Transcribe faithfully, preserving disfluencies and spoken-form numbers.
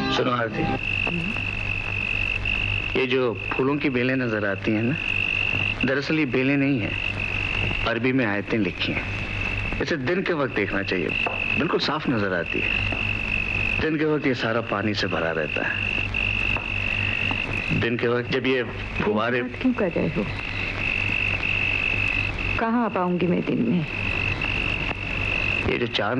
सुनो आरती, ये जो फूलों की बेलें नजर आती हैं ना, दरअसल ये बेलें नहीं हैं, अरबी में आयतें लिखी हैं। इसे दिन के वक्त देखना चाहिए, बिल्कुल साफ नजर आती है। दिन के वक्त ये सारा पानी से भरा रहता है। दिन के वक्त जब ये फुवारे क्यों कर रहे हो? कहाँ आ पाऊंगी मैं दिन में? ये जो चांद